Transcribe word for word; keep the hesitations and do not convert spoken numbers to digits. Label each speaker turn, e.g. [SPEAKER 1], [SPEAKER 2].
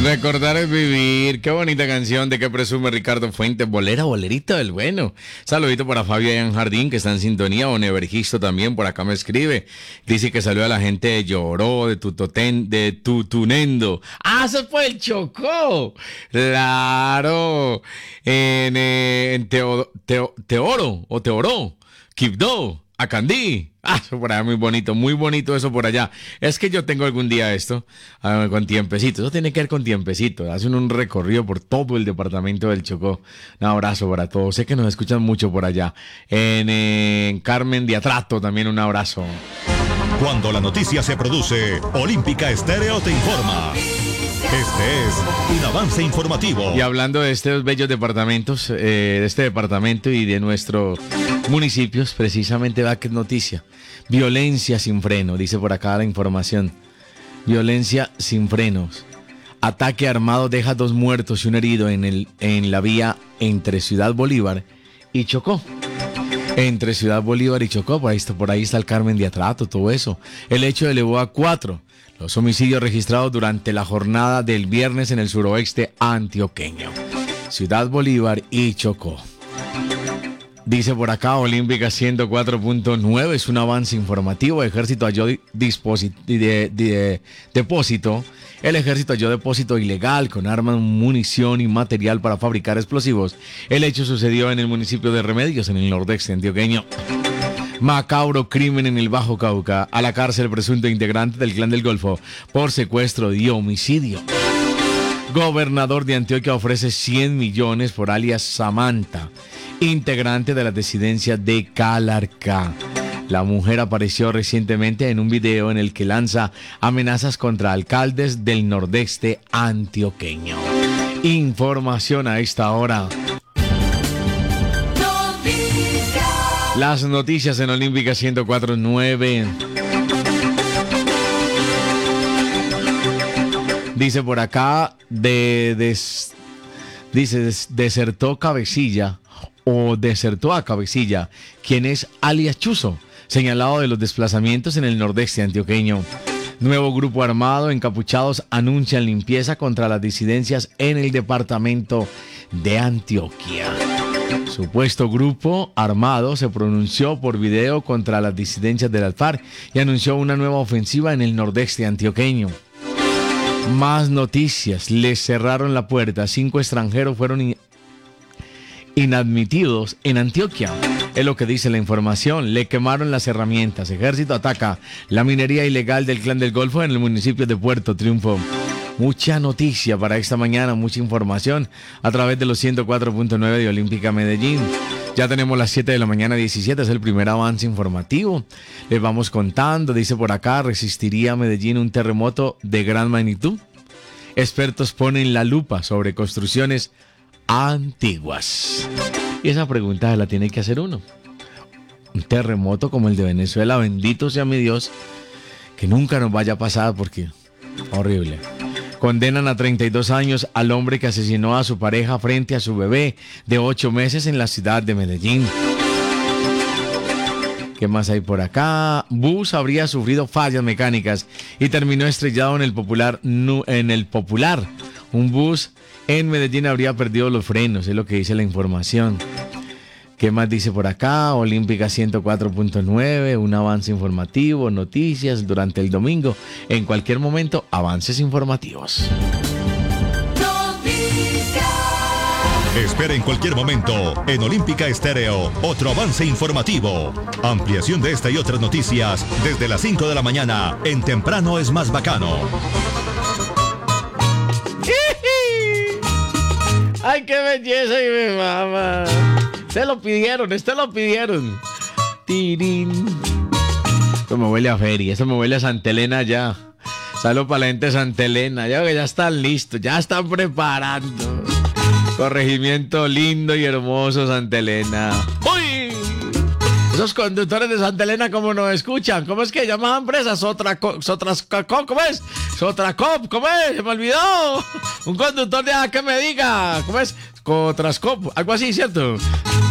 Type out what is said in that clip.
[SPEAKER 1] Recordar es vivir. Qué bonita canción de que presume Ricardo Fuentes. Bolera, bolerito del bueno. Saludito para Fabio Ian Jardín, que está en sintonía. Onevergisto también por acá me escribe. Dice que saluda a la gente de Lloró, de Tutoten, de Tutunendo. ¡Ah, se fue el Chocó! Claro. En, eh, en Teo, Teo, Teoro o Teoró. Quibdó. Acandí. Ah, eso por allá muy bonito, muy bonito eso por allá. Es que yo tengo algún día esto, ah, con tiempecito. Eso tiene que ver con tiempecito. Hacen un recorrido por todo el departamento del Chocó. Un abrazo para todos. Sé que nos escuchan mucho por allá. En, en Carmen de Atrato también un abrazo.
[SPEAKER 2] Cuando la noticia se produce, Olímpica Estéreo te informa. Este es un avance informativo.
[SPEAKER 1] Y hablando de estos bellos departamentos, eh, de este departamento y de nuestros municipios, precisamente va que es noticia. Violencia sin freno, dice por acá la información. Violencia sin frenos. Ataque armado deja dos muertos y un herido en, el, en la vía entre Ciudad Bolívar y Chocó. Entre Ciudad Bolívar y Chocó, por ahí está, por ahí está el Carmen de Atrato, todo eso. El hecho elevó a cuatro los homicidios registrados durante la jornada del viernes en el suroeste antioqueño. Ciudad Bolívar y Chocó. Dice por acá, Olímpica ciento cuatro punto nueve, es un avance informativo. Ejército halló disposi- de, de, de, depósito. El ejército halló depósito ilegal con armas, munición y material para fabricar explosivos. El hecho sucedió en el municipio de Remedios, en el nordeste antioqueño. Macabro crimen en el Bajo Cauca. A la cárcel presunto integrante del Clan del Golfo por secuestro y homicidio. Gobernador de Antioquia ofrece cien millones por alias Samantha, integrante de la disidencia de Calarcá. La mujer apareció recientemente en un video en el que lanza amenazas contra alcaldes del nordeste antioqueño. Información a esta hora. Las noticias en Olímpica ciento cuatro punto nueve. Dice por acá, de, des, dice, des, desertó Cabecilla o desertó a Cabecilla, quien es alias Chuzo, señalado de los desplazamientos en el nordeste antioqueño. Nuevo grupo armado, encapuchados, anuncian limpieza contra las disidencias en el departamento de Antioquia. Supuesto grupo armado se pronunció por video contra las disidencias del Alfar y anunció una nueva ofensiva en el nordeste antioqueño. Más noticias. Les cerraron la puerta. Cinco extranjeros fueron in- inadmitidos en Antioquia. Es lo que dice la información. Le quemaron las herramientas. Ejército ataca la minería ilegal del Clan del Golfo en el municipio de Puerto Triunfo. Mucha noticia para esta mañana, mucha información a través de los ciento cuatro punto nueve de Olímpica Medellín. Ya tenemos las siete de la mañana diecisiete, es el primer avance informativo. Les vamos contando, dice por acá, ¿resistiría Medellín un terremoto de gran magnitud? Expertos ponen la lupa sobre construcciones antiguas. Y esa pregunta la tiene que hacer uno. Un terremoto como el de Venezuela, bendito sea mi Dios, que nunca nos vaya a pasar porque horrible. Condenan a treinta y dos años al hombre que asesinó a su pareja frente a su bebé de ocho meses en la ciudad de Medellín. ¿Qué más hay por acá? Bus habría sufrido fallas mecánicas y terminó estrellado en el popular. En el popular. Un bus en Medellín habría perdido los frenos, es lo que dice la información. ¿Qué más dice por acá? Olímpica ciento cuatro punto nueve, un avance informativo, noticias durante el domingo. En cualquier momento, avances informativos.
[SPEAKER 2] Espera en cualquier momento, en Olímpica Estéreo, otro avance informativo. Ampliación de esta y otras noticias desde las cinco de la mañana, en Temprano es Más Bacano.
[SPEAKER 1] ¡Ay, qué belleza y mi mamá! Te lo pidieron, este lo pidieron. Tirín. Esto me huele a feria, esto me huele a Santa Elena ya. Salud para la gente de Santa Elena, ya que ya están listos, ya están preparando. Corregimiento lindo y hermoso Santa Elena. ¡Uy! Esos conductores de Santa Elena, ¿cómo nos escuchan? ¿Cómo es que llaman empresa? Sotraco, Sotrascop, ¿cómo es? Sotracop, ¿cómo es? Se me olvidó. Un conductor de acá que me diga, ¿cómo es? Sotrascop, algo así, ¿cierto?